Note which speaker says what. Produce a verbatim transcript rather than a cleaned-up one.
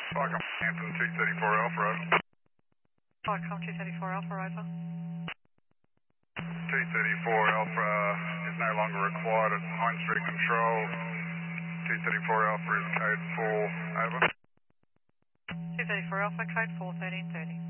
Speaker 1: Welcome, Hampton two thirty-four Alpha, over.
Speaker 2: Welcome two thirty-four Alpha, over.
Speaker 1: two thirty-four Alpha is no longer required at Hines Street Control. two thirty-four Alpha is code four, over.
Speaker 2: two thirty-four Alpha, code four, thirteen thirty.